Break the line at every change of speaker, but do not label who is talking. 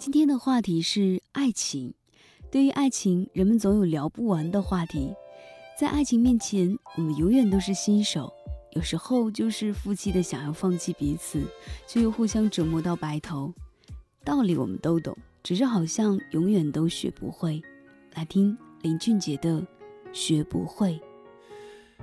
今天的话题是爱情。对于爱情，人们总有聊不完的话题。在爱情面前，我们永远都是新手，有时候就是负气的想要放弃彼此，却又互相折磨到白头。道理我们都懂，只是好像永远都学不会。来听林俊杰的《学不会》。